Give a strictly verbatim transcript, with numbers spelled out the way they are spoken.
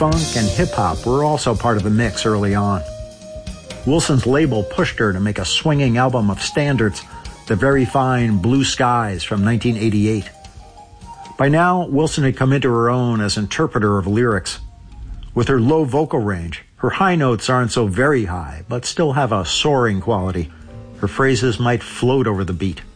funk, and hip-hop were also part of the mix early on. Wilson's label pushed her to make a swinging album of standards, the very fine Blue Skies from nineteen eighty-eight. By now, Wilson had come into her own as interpreter of lyrics. With her low vocal range, her high notes aren't so very high, but still have a soaring quality. Her phrases might float over the beat.